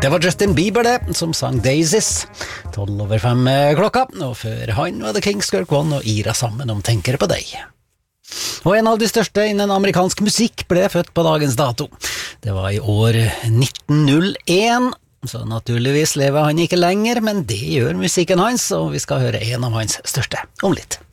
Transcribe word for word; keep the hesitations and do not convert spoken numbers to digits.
Det var Justin Bieber det, som sang Daisies. Tolv over fem klokka, og før han var det Kings, Kirk One og Ira sammen om Tenker på deg. Og en av de største innen amerikansk musikk ble født på dagens dato. Det var i år nitten null én, så naturligvis lever han ikke lenger, men det gjør musikken hans, og vi skal høre en av hans største om litt.